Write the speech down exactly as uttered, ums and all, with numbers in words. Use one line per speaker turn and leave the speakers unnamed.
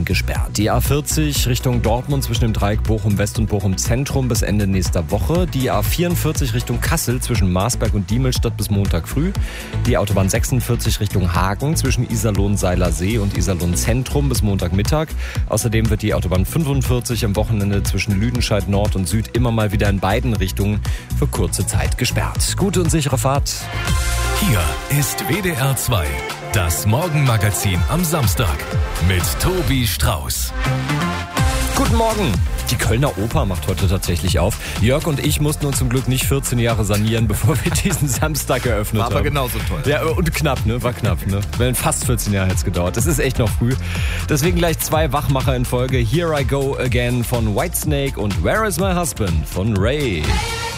Zeiten gesperrt. Die A vierzig Richtung Dortmund zwischen dem Dreieck Bochum West und Bochum Zentrum bis Ende nächster Woche. Die A vierundvierzig Richtung Kassel zwischen Marsberg und Diemelstadt bis Montag früh. Die Autobahn sechsundvierzig Richtung Hagen zwischen Iserlohn-Seilersee und Iserlohn Zentrum bis Montagmittag. Außerdem wird die Autobahn fünfundvierzig am Wochenende zwischen Lüdenscheid Nord und Süd immer mal wieder in beiden Richtungen für kurze Zeit gesperrt. Gute und sichere Fahrt.
Hier ist W D R zwei, das Morgenmagazin am Samstag mit Tobi Strauß.
Guten Morgen. Die Kölner Oper macht heute tatsächlich auf. Jörg und ich mussten uns zum Glück nicht vierzehn Jahre sanieren, bevor wir diesen Samstag eröffnet
War
haben.
aber genauso toll.
Ja, und knapp, ne? War knapp, ne? Weil fast vierzehn Jahre hat's gedauert. Das ist echt noch früh. Deswegen gleich zwei Wachmacher in Folge. Here I Go Again von Whitesnake und Where is My Husband von Ray.